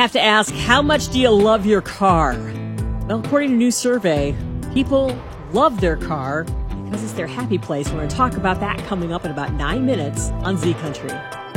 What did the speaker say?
have to ask, how much do you love your car? Well, according to a new survey, people love their car because it's their happy place. We're going to talk about that coming up in about 9 minutes on Z Country.